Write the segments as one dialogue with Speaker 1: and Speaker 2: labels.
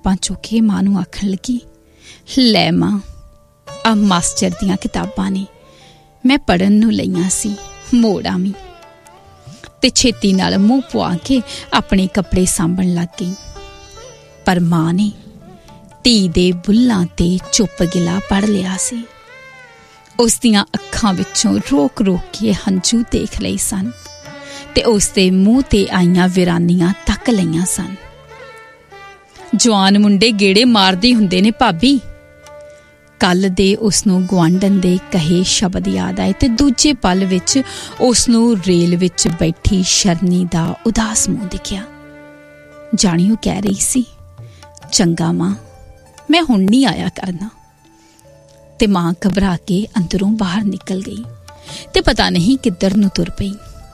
Speaker 1: किताबां चुक के मां नूं आखण लगी, लै मां आ मास्टर दियां किताबां ने, मैं पढ़न नूं लईआं सी, मोड़ आवीं। ते छेती नाल मूँह पुआ के अपने कपड़े सांभण लग गई। पर मां ने धी दे बुल्लां ते चुप गिला पढ़ लिया सी। उस दियां अखां विचों रोक रोक के हंझू देख लए सन ते उस दे मूँह ते आईयां वीरानियां तक लईआं सन। जवान मुंडे गेड़े मारदे हुंदे ने भाबी। कल दे उसनूं गुआंढन दे कहे शब्द याद आए ते दूजे पल विच उसनूं रेल विच बैठी शरनी दा उदास मूँह दिखिया। जाणी ओह कह रही सी, चंगा मां, मैं हुण नहीं आया करना। ते मां घबरा के अंदरों बाहर निकल गई ते पता नहीं किधर नूं तुर पई।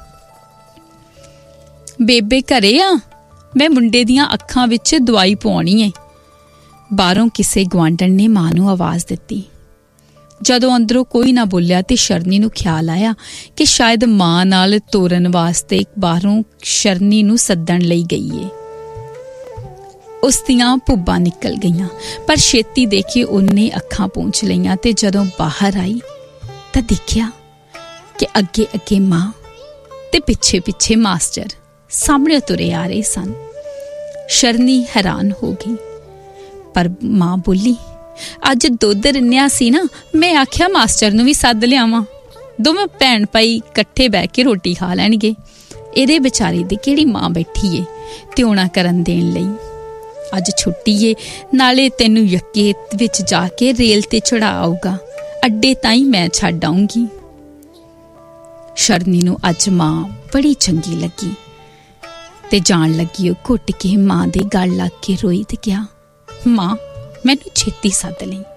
Speaker 1: बेबे घरे आ, मैं मुंडे दियां अखां विच दवाई पवाउणी है। बाहरों किसे गुआंढण ने मां नूं आवाज़ दित्ती। जदों अंदरों कोई ना बोलिया ते शरनी नूं ख्याल आया कि शायद मां नाल तोरन वास्ते बाहरों शरनी नूं सद्दण लई गई है। उस दियां भुब्बां निकल गईयां, पर छेती देखे उन्ने अखां पूंछ लईयां ते जदों बाहर आई तां देखिया कि अगे अगे मां ते पिछे पिछे मास्टर सामने तुरे आ रहे सन। शरनी हैरान हो गई, पर मां बोली, अज दुध रिन्निया सी ना, मैं आख्या मास्टर नूं भी सद लियावां, दोवें भैन भाई कट्ठे बह के रोटी खा लैणगे। इहदे बेचारे दी किहड़ी मां बैठी है त्योना करन देण लई। अज छुट्टी है, नाले तैनूं यक्के विच जाके रेल ते चढ़ा आऊगा, अड्डे ताईं मैं छड्ड आऊंगी। शरनी नूं अज मां बड़ी चंगी लगी ते जान लगी ओह घुट के मां दे गल लग के रोई ते गया, मां मैनूं छेती सद लई।